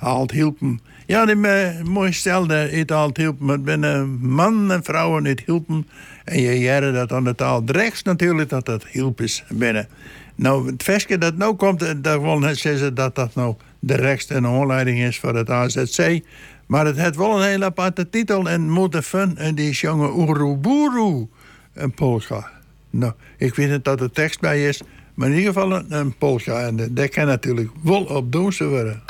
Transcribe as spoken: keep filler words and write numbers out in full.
Alt hielpen. Ja, die uh, mooi stelde het alt hielpen. Maar binnen man en vrouwen het hielpen. En je jaren dat aan de taal rechts natuurlijk dat dat hielp is binnen. Nou, het versje dat nou komt, daar willen zeggen dat dat nou de rechtste een aanleiding is voor het A Z C. Maar het heeft wel een hele aparte titel en moet de fun en die jonge Uruburu een polka. Nou, ik weet niet dat er tekst bij is, maar in ieder geval een, een polka. En dat kan natuurlijk wel op doen ze worden.